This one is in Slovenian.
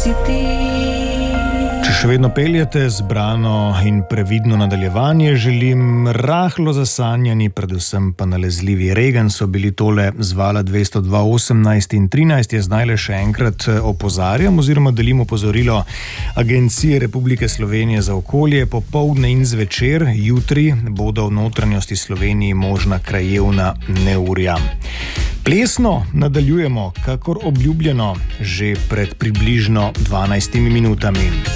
si ti. Če še vedno peljete zbrano in previdno nadaljevanje, želim rahlo zasanjani, predvsem pa nalezljivi Regan so bili tole z vala 202, 18 in 13. Zdaj le še enkrat opozarjam oziroma delim opozorilo Agencije Republike Slovenije za okolje. Popoldne in zvečer, jutri bodo v notranjosti Sloveniji možna krajevna neurja. Plesno nadaljujemo, kakor obljubljeno, že pred približno 12 minutami.